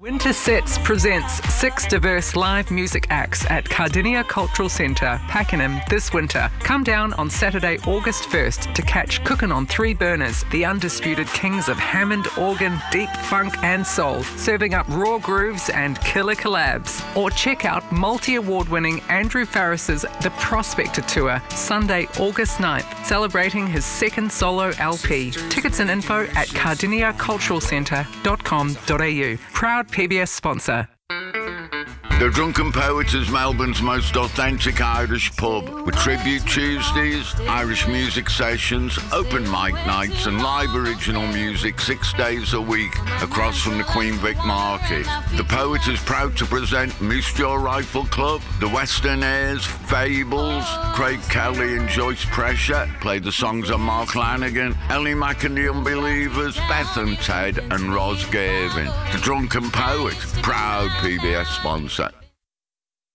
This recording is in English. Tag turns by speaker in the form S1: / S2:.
S1: Winter Sets presents 6 diverse live music acts at Cardinia Cultural Centre, Pakenham this winter. Come down on Saturday, August 1st to catch Cookin' on Three Burners, the undisputed kings of Hammond, organ, deep funk and soul, serving up raw grooves and killer collabs. Or check out multi-award-winning Andrew Farris's The Prospector Tour, Sunday, August 9th, celebrating his second solo LP. Tickets and info at cardiniaculturalcentre.com.au. Proud PBS sponsor.
S2: The Drunken Poet is Melbourne's most authentic Irish pub, with tribute Tuesdays, Irish music sessions, open mic nights and live original music 6 days a week across from the Queen Vic Market. The Poet is proud to present Moose Jaw Rifle Club, the Western Airs, Fables, Craig Kelly and Joyce Pressure play the songs of Mark Lanigan, Ellie Mack and the Unbelievers, Beth and Ted and Ros Gavin. The Drunken Poet, proud PBS sponsor.